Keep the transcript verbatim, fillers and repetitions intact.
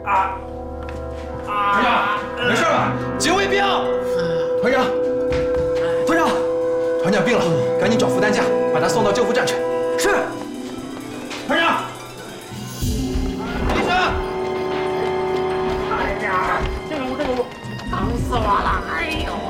啊啊！团长，没事吧？警卫兵！团长，团长，团长病了，赶紧找副担架，把他送到救护站去。是。团长，医生。 哎呀，这个屋这个屋，疼死我了！哎呦。